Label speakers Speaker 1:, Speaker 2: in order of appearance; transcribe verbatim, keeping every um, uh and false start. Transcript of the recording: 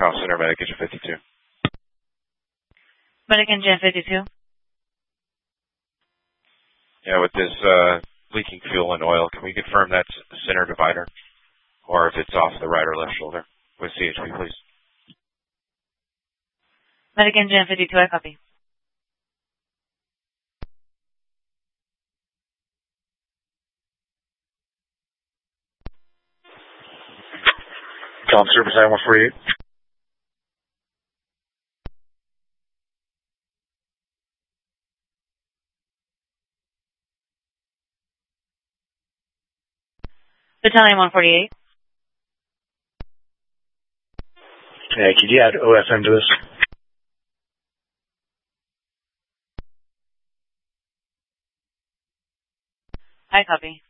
Speaker 1: Golf Center, Medic Engine fifty-two.
Speaker 2: Medic Engine fifty-two.
Speaker 1: Yeah, with this uh, leaking fuel and oil, can we confirm that's the center divider? Or if it's off the right or left shoulder with C H P, please.
Speaker 2: Medic Engine fifty-two, I copy.
Speaker 3: Tom Service I one forty-eight.
Speaker 2: Battalion one forty-eight.
Speaker 3: Yeah, could you add O F M to this?
Speaker 2: I copy.